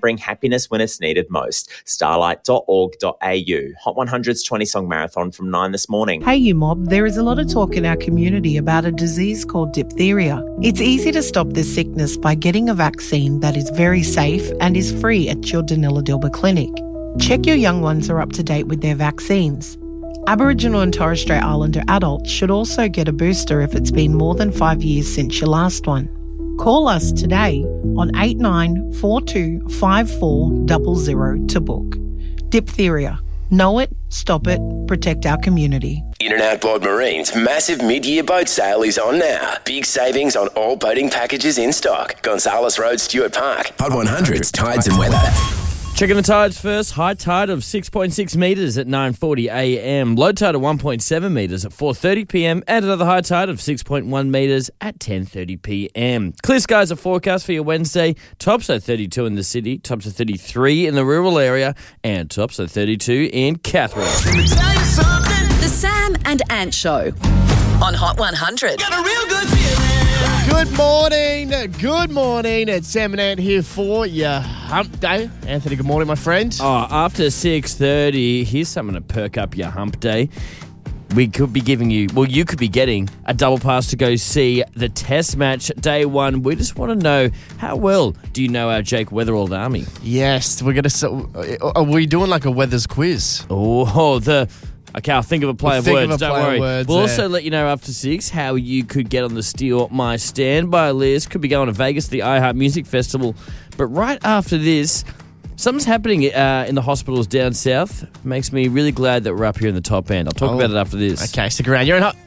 bring happiness when it's needed most. Starlight.org.au. Hot 100's 20-song marathon from 9 this morning. Hey, you mob, there is a lot of talk in our community about a disease called diphtheria. It's easy to stop this sickness by getting a vaccine that is very safe and is free at your Danila Dilba Clinic. Check your young ones are up to date with their vaccines. Aboriginal and Torres Strait Islander adults should also get a booster if it's been more than 5 years since your last one. Call us today on 8942 5400 to book. Diphtheria. Know it, stop it, protect our community. In and Out Board Marine's massive mid-year boat sale is on now. Big savings on all boating packages in stock. Gonzales Road, Stuart Park. Hot 100's Tides and Weather. Checking the tides first. High tide of 6.6 metres at 9:40 a.m. Low tide of 1.7 metres at 4:30 p.m. And another high tide of 6.1 metres at 10:30 p.m. Clear skies are forecast for your Wednesday. Tops are 32 in the city, tops are 33 in the rural area, and tops are 32 in Catherine. The Sam and Ant Show on Hot 100. Got a real good feeling. Good morning. It's Sam and Ant here for your hump day. Anthony, good morning, my friend. Oh, after 6:30, here's something to perk up your hump day. We could be giving you, you could be getting a double pass to go see the test match day one. We just want to know, how well do you know our Jake Weatherald army? Yes, we're going to... Are we doing like a weathers quiz? Okay, I'll think of a play of words, don't worry. We'll yeah. also let you know after 6 how you could get on the Steal My Standby list. Could be going to Vegas, the iHeart Music Festival. But right after this, something's happening in the hospitals down south. Makes me really glad that we're up here in the top end. I'll talk about it after this. Okay, stick around. You're in Hot